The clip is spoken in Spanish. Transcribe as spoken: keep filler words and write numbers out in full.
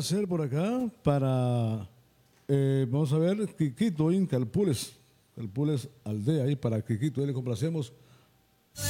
hacer por acá para, eh, vamos a ver, Quiquito, Incalpules, Calpules Aldea, ahí para Quiquito, ahí le complacemos